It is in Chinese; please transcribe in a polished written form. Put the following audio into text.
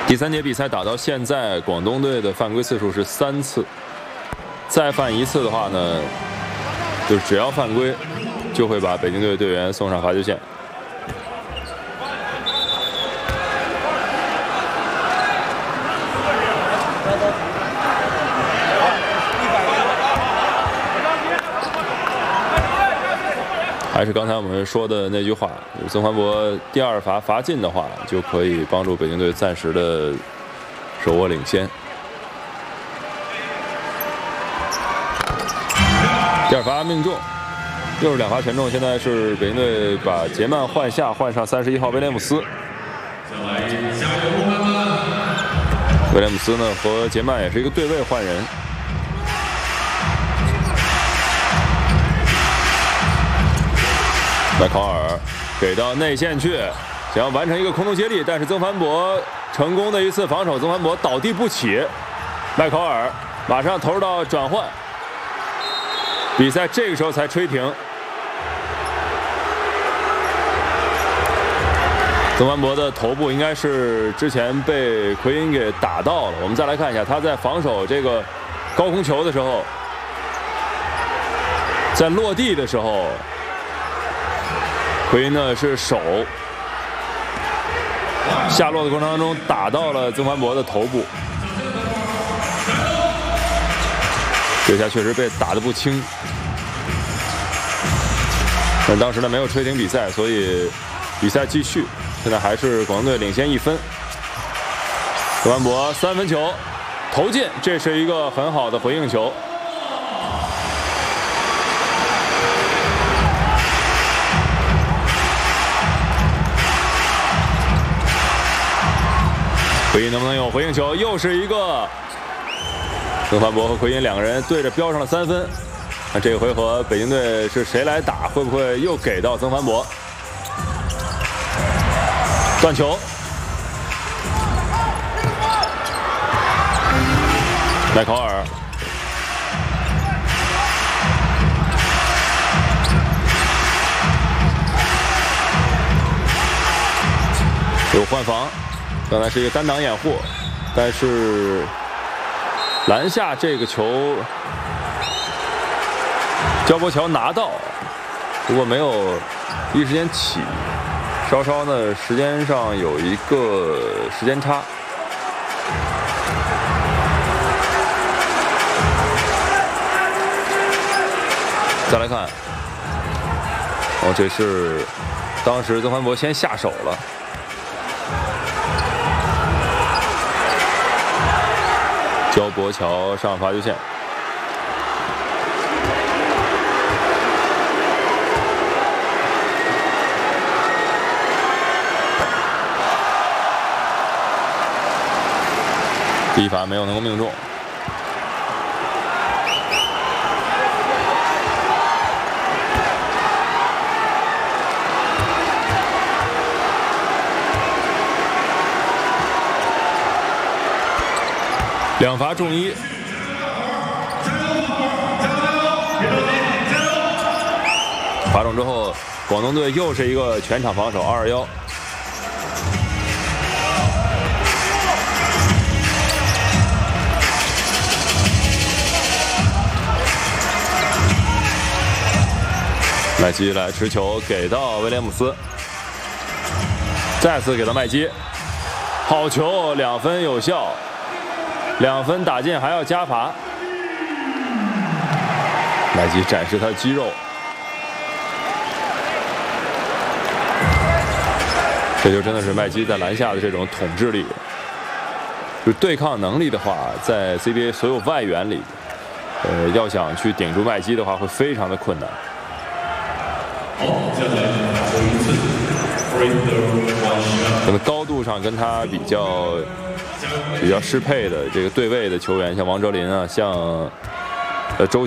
第3节比赛打到现在，广东队的犯规次数是3次，再犯1次的话呢，就是只要犯规，就会把北京队队员送上罚球线。 还是刚才我们说的那句话，曾焕博第2罚罚进的话，就可以帮助北京队暂时的手握领先。第2罚命中，又是2罚全中。现在是北京队把杰曼换下，换上31号威廉姆斯。威廉姆斯呢和杰曼也是一个对位换人。 麦考尔给到内线去，想要完成一个空中接力，但是曾焕博成功的一次防守，曾焕博倒地不起，麦考尔马上投入到转换，比赛这个时候才吹停。曾焕博的头部应该是之前被奎因给打到了，我们再来看一下他在防守这个高空球的时候，在落地的时候。 奎因呢是手下落的过程当中打到了曾焕博的头部，这下确实被打得不轻。但当时呢没有吹停比赛，所以比赛继续。现在还是广东队领先1分。曾焕博3分球投进，这是一个很好的回应球。 奎因能不能有回应球？又是一个曾焕博和奎因2个人对着标上了3分。那这个回合北京队是谁来打？会不会又给到曾焕博？断球，麦考尔，有换防。 刚才是一个单挡掩护，但是篮下这个球，焦博乔拿到，不过没有第一时间起，稍稍呢时间上有一个时间差。再来看，哦，这是当时曾焕博先下手了。 焦博乔上罚球线，第1罚没有能够命中。2罚中1，罚中之后，广东队又是一个全场防守2-1。麦基来持球给到威廉姆斯，再次给到麦基，好球，2分有效。 2分打进还要加罚，麦基展示他的肌肉，这就真的是麦基在篮下的这种统治力。就对抗能力的话，在 CBA 所有外援里，要想去顶住麦基的话，会非常的困难。可能高度上跟他比较适配的这个对位的球员，像王哲林啊，像周。